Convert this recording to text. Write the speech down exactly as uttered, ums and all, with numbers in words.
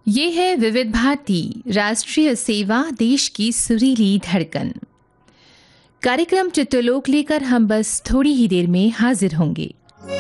ये है विविध भारती राष्ट्रीय सेवा, देश की सुरीली धड़कन। कार्यक्रम चित्रलोक लेकर हम बस थोड़ी ही देर में हाजिर होंगे।